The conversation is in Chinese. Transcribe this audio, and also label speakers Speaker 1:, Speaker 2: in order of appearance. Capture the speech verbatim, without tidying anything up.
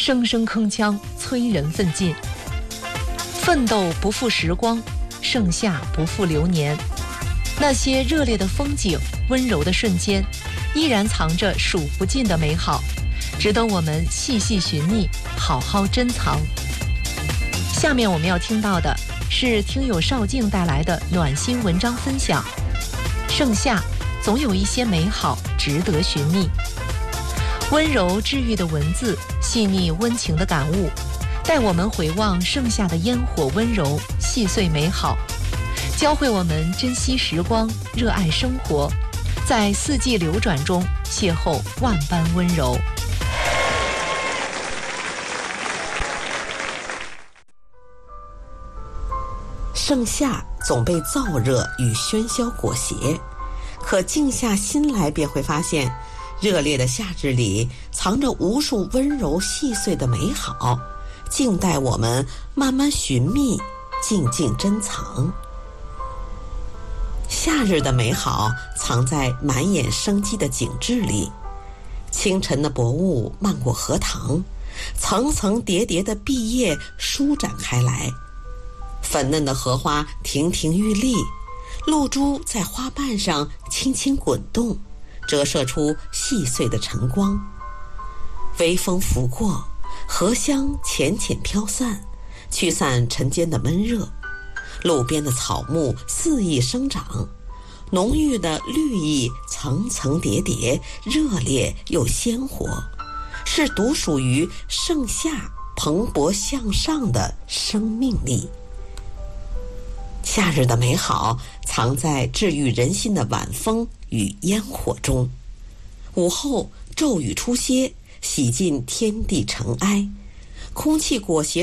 Speaker 1: 声声铿锵，催人奋进。奋斗不负时光，盛夏不负流年。那些热烈的风景，温柔的瞬间，依然藏着数不尽的美好，值得我们细细寻觅，好好珍藏。下面我们要听到的是听友邵静带来的暖心文章分享。盛夏总有一些美好值得寻觅。温柔治愈的文字，细腻温情的感悟，带我们回望盛夏的烟火温柔，细碎美好，教会我们珍惜时光，热爱生活，在四季流转中邂逅万般温柔。
Speaker 2: 盛夏总被燥热与喧嚣裹挟，可静下心来便会发现，热烈的夏日里藏着无数温柔细碎的美好，静待我们慢慢寻觅，静静珍藏。夏日的美好藏在满眼生机的景致里，清晨的薄雾漫过荷塘，层层叠叠的碧叶舒展开来，粉嫩的荷花亭亭玉立，露珠在花瓣上轻轻滚动，折射出细碎的晨光。微风拂过，荷香浅浅飘散，驱散晨间的闷热。路边的草木肆意生长，浓郁的绿意层层叠叠，热烈又鲜活，是独属于盛夏蓬勃向上的生命力。夏日的美好藏在治愈人心的晚风与烟火中，午后骤雨初歇，洗尽天地尘埃，空气裹挟